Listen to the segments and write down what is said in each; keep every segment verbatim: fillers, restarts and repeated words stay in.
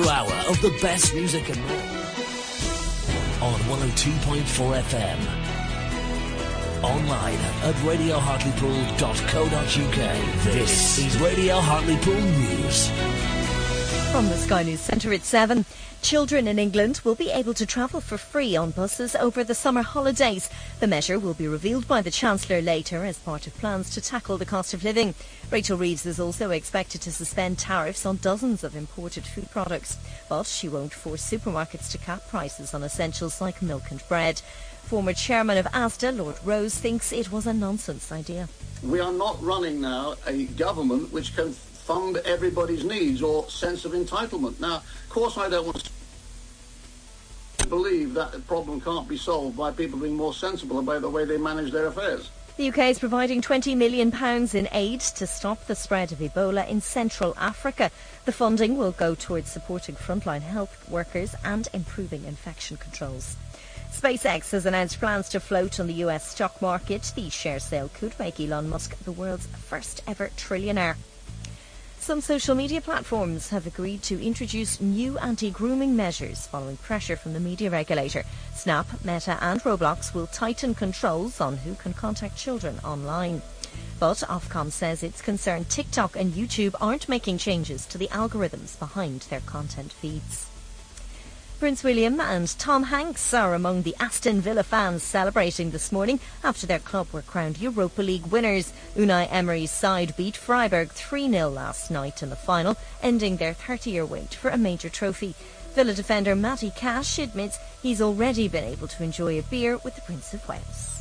another hour of the best music and more on one oh two point four F M. Online at radio hartlepool dot co dot uk. This is Radio Hartlepool News. From the Sky News Centre at seven. Children in England will be able to travel for free on buses over the summer holidays. The measure will be revealed by the Chancellor later as part of plans to tackle the cost of living. Rachel Reeves is also expected to suspend tariffs on dozens of imported food products, but she won't force supermarkets to cap prices on essentials like milk and bread. Former chairman of Asda, Lord Rose, thinks it was a nonsense idea. We are not running now a government which can fund everybody's needs or sense of entitlement. Now, of course, I don't want to believe that the problem can't be solved by people being more sensible about the way they manage their affairs. The U K is providing twenty million pounds in aid to stop the spread of Ebola in Central Africa. The funding will go towards supporting frontline health workers and improving infection controls. SpaceX has announced plans to float on the U S stock market. The share sale could make Elon Musk the world's first ever trillionaire. Some social media platforms have agreed to introduce new anti-grooming measures following pressure from the media regulator. Snap, Meta and Roblox will tighten controls on who can contact children online. But Ofcom says it's concerned TikTok and YouTube aren't making changes to the algorithms behind their content feeds. Prince William and Tom Hanks are among the Aston Villa fans celebrating this morning after their club were crowned Europa League winners. Unai Emery's side beat Freiburg three nil last night in the final, ending their thirty-year wait for a major trophy. Villa defender Matty Cash admits he's already been able to enjoy a beer with the Prince of Wales.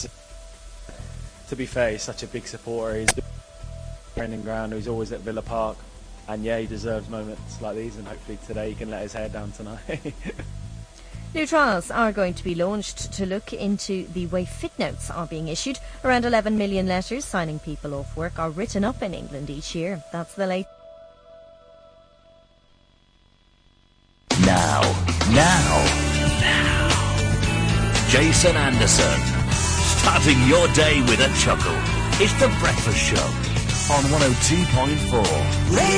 To be fair, he's such a big supporter. He's training ground, he's always at Villa Park. And yeah, he deserves moments like these, and hopefully today he can let his hair down tonight. New trials are going to be launched to look into the way fit notes are being issued. Around eleven million letters signing people off work are written up in England each year. That's the latest. Now, now, now. Jason Anderson. Starting your day with a chuckle. It's The Breakfast Show on one oh two point four.